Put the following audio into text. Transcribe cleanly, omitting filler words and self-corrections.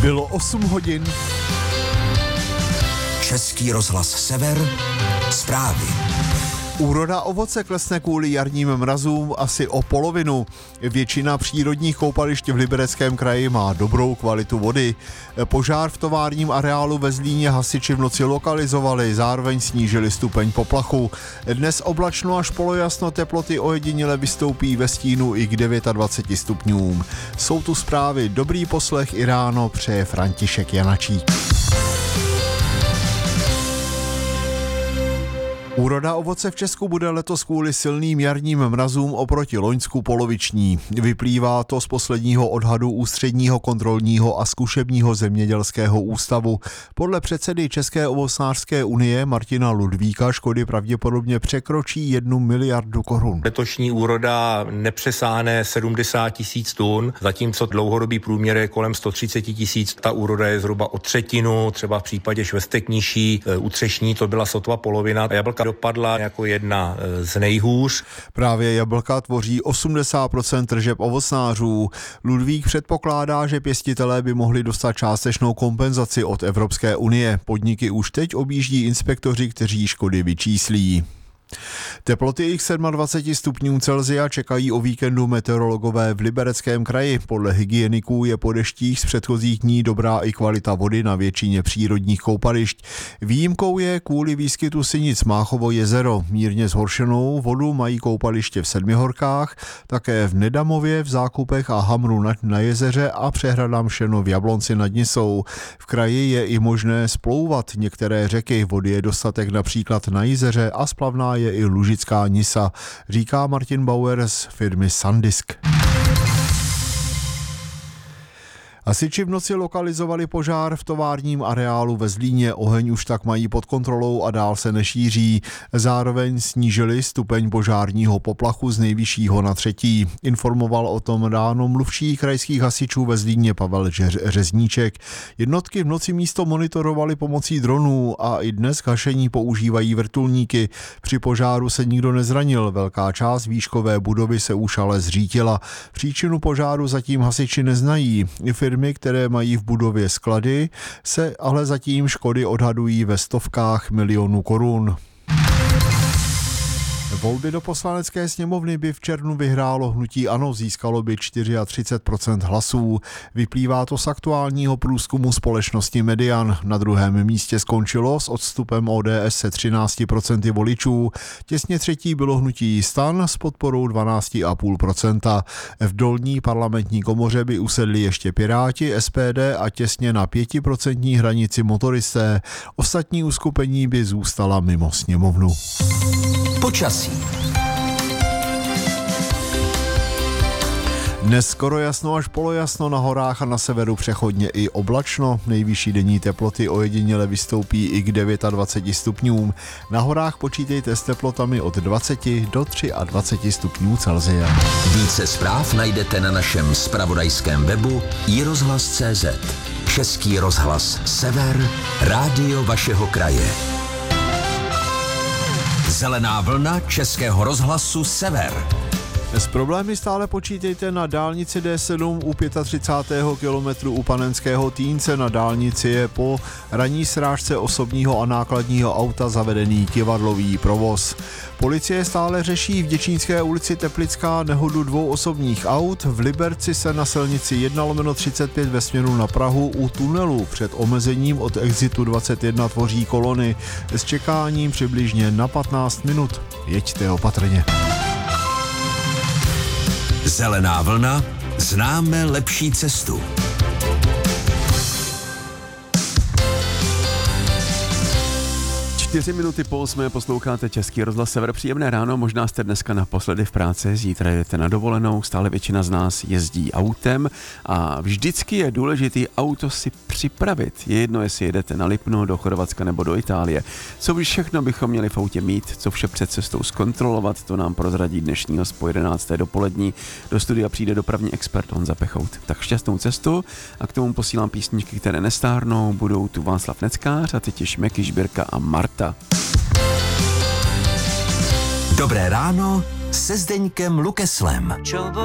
Bylo 8 hodin. Český rozhlas Sever, zprávy. Úroda ovoce klesne kvůli jarním mrazům asi o polovinu. Většina přírodních koupališť v Libereckém kraji má dobrou kvalitu vody. Požár v továrním areálu ve Zlíně hasiči v noci lokalizovali, zároveň snížili stupeň poplachu. Dnes oblačno až polojasno, teploty ojediněle vystoupí ve stínu i k 29 stupňům. Jsou tu zprávy, dobrý poslech i ráno přeje František Janačík. Úroda ovoce v Česku bude letos kvůli silným jarním mrazům oproti loňsku poloviční. Vyplývá to z posledního odhadu Ústředního kontrolního a zkušebního zemědělského ústavu. Podle předsedy České ovocnářské unie Martina Ludvíka škody pravděpodobně překročí 1 miliardu korun. Letošní úroda nepřesáhne 70 000 tun, zatímco dlouhodobý průměr je kolem 130 000. Ta úroda je zhruba o třetinu, třeba v případě švestek nižší, u třešní to byla sotva polovina. Jablka dopadla jako jedna z nejhůř. Právě jablka tvoří 80% tržeb ovocnářů. Ludvík předpokládá, že pěstitelé by mohli dostat částečnou kompenzaci od Evropské unie. Podniky už teď objíždí inspektoři, kteří škody vyčíslí. Teploty jich 27 stupňů Celsia čekají o víkendu meteorologové v Libereckém kraji. Podle hygieniků je po deštích z předchozích dní dobrá i kvalita vody na většině přírodních koupališť. Výjimkou je kvůli výskytu sinic Máchovo jezero. Mírně zhoršenou vodu mají koupaliště v Sedmihorkách, také v Nedamově, v Zákupech a Hamru na jezeře a přehrada Mšeno v Jablonci nad Nisou. V kraji je i možné splouvat některé řeky. Vody je dostatek například na jezeře a splavná je i Lužická Nisa, říká Martin Bauer z firmy Sandisk. Hasiči v noci lokalizovali požár v továrním areálu ve Zlíně. Oheň už tak mají pod kontrolou a dál se nešíří. Zároveň snížili stupeň požárního poplachu z nejvyššího na 3. Informoval o tom ráno mluvčí krajských hasičů ve Zlíně Pavel Řezníček. Jednotky v noci místo monitorovali pomocí dronů a i dnes k hašení používají vrtulníky. Při požáru se nikdo nezranil. Velká část výškové budovy se už ale zřítila. Příčinu požáru zatím hasiči neznají. Firmy, které mají v budově sklady, se ale zatím škody odhadují ve stovkách milionů korun. Volby do Poslanecké sněmovny by v červnu vyhrálo hnutí ANO, získalo by 34% hlasů. Vyplývá to z aktuálního průzkumu společnosti Median. Na druhém místě skončilo s odstupem ODS se 13% voličů. Těsně třetí bylo hnutí STAN s podporou 12,5%. V dolní parlamentní komoře by usedli ještě Piráti, SPD a těsně na 5% hranici motoristé. Ostatní uskupení by zůstala mimo sněmovnu. Počasí. Dnes skoro jasno až polojasno, na horách a na severu přechodně i oblačno. Nejvyšší denní teploty ojediněle vystoupí i k 29 stupňům. Na horách počítejte s teplotami od 20 do 23 stupňů Celsia. Více zpráv najdete na našem zpravodajském webu iRozhlas.cz. Český rozhlas Sever, rádio vašeho kraje. Zelená vlna Českého rozhlasu Sever. S problémy stále počítejte na dálnici D7 u 35. kilometru u Panenského Týnce. Na dálnici je po ranní srážce osobního a nákladního auta zavedený kyvadlový provoz. Policie stále řeší v Děčínské ulici Teplická nehodu 2 osobních aut. V Liberci se na silnici 1/35 ve směru na Prahu u tunelu před omezením od exitu 21 tvoří kolony s čekáním přibližně na 15 minut. Jeďte opatrně. Zelená vlna, známe lepší cestu. 7:04 posloucháte Český rozhlas Sever. Příjemné ráno, možná jste dneska naposledy v práci, zítra jdete na dovolenou, stále většina z nás jezdí autem a vždycky je důležité auto si připravit. Je jedno, jestli jedete na Lipno, do Chorvatska nebo do Itálie. Co všechno bychom měli v autě mít, co vše před cestou zkontrolovat, to nám prozradí dnešní host po 11. dopolední. Do studia přijde dopravní expert Honza Pechout. Tak šťastnou cestu a k tomu posílám písničky, které nestárnou, budou tu Václav Neckář a teď je Šmeky, Žbírka a Marta. Dobré ráno se Zdeňkem Lukeslem.